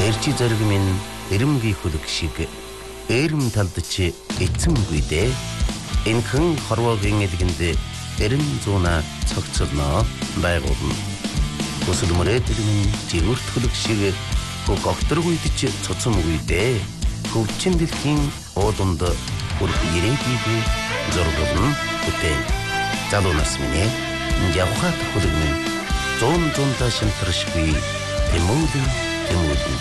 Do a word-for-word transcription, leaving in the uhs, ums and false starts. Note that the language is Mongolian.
Эрчи зэрэг минь эрэмгийн хөлөг шиг эрэм талдч эцэмгүй дээ. Энхэн хорвоогийн элгэнд эрен зуна цогцолно байгуулна. Өсөл мөрөөдөл минь жигүүрт хөлөг шиг хөг огторгүйдч цоцомгүй дээ. Хөвчин дэлхийн уудамд үрх ирээдийг зургуулна бүтээн. Залуу нас минь ээ явхат хөлөг минь зүүн зүүндаа шимтэршгүй тэмүүлэн тэмүүлэн